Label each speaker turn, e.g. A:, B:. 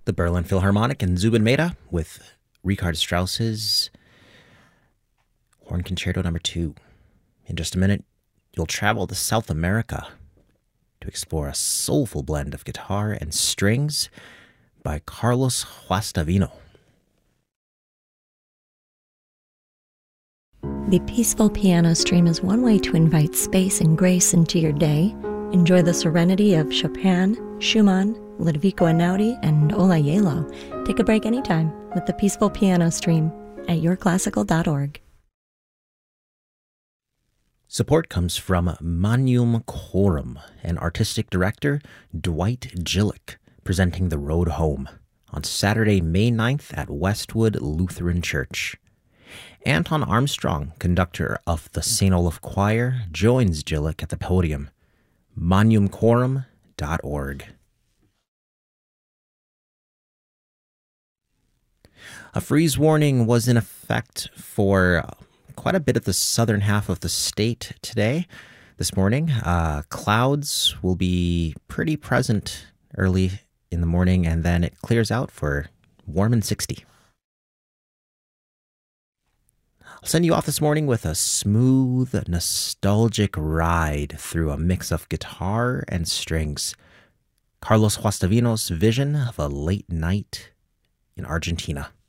A: The Berlin Philharmonic and Zubin Mehta with Richard Strauss's Horn Concerto No. 2. In just a minute, you'll travel to South America to explore a soulful blend of guitar and strings by Carlos Guastavino.
B: The Peaceful Piano Stream is one way to invite space and grace into your day. Enjoy the serenity of Chopin, Schumann, Ludovico Einaudi, and Olayelo. Take a break anytime with the Peaceful Piano Stream at yourclassical.org.
A: Support comes from Magnum Chorum and artistic director Dwight Gillick, presenting The Road Home on Saturday, May 9th at Westwood Lutheran Church. Anton Armstrong, conductor of the St. Olaf Choir, joins Gillick at the podium. MagnumChorum.org. A freeze warning was in effect for quite a bit of the southern half of the state today. This morning, clouds will be pretty present early in the morning, and then it clears out for warm and 60. I'll send you off this morning with a smooth, nostalgic ride through a mix of guitar and strings. Carlos Guastavino's vision of a late night in Argentina.